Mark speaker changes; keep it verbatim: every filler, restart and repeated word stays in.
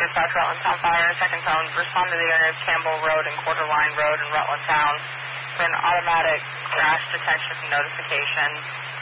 Speaker 1: Dispatch Rutland Town Fire, second phone, respond to the area of Campbell Road and Quarter Line Road in Rutland Town for an automatic crash detection notification.